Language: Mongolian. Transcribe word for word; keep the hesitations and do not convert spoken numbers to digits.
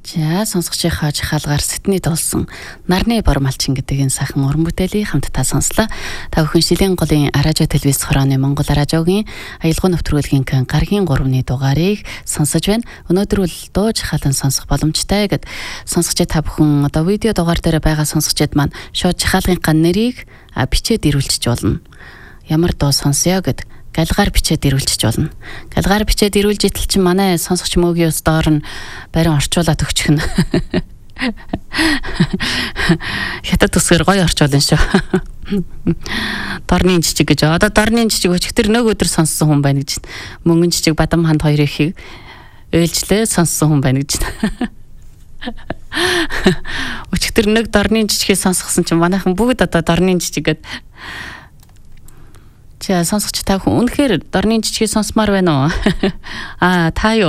За сонсогчийнхаа жихалгаар сэтний дулсан нарны бор малчин гэдэг энэ сайхан уран бүтээлийг хамтдаа сонслоо. Та бүхэн шилийн голын радио телевиз хорооны Монгол радиогийн аялал нэвтрүүлгийн гаргийн гуравны дугаарыг сонсож байна. Өнөөдөр бол дуу жихалан сонсох боломжтой гэд сонсогч та бүхэн одоо видео дугаар дээр байгаа сонсогчд маань шууд жихалгын нэрийг бичээд ирүүлчих болно. Ямар дуу сонсё гэд галгаар бичээд ирүүлчих болно. Галгаар бичээд ирүүлж итэл чинь манай сонсогч мөгийн ус доор нь барин орчуулаад өгчих нь. Хятад төсгөр гоё орчуулна шүү. Дорны жижиг гэж. Одоо дорны жижиг өчигдөр нэг өдөр сонссон хүн байна гэж. Мөнгөн жижиг бадам ханд хоёр ихийг ээлжлээ сонссон хүн байна гэж. Өчигдөр нэг дорны жижигийг сонсгосон чинь манайхан бүгд одоо дорны жижигэд За сонсогч та бүхэн үнэхээр дорны жижигийг сонсмаар байна уу? Аа та юу?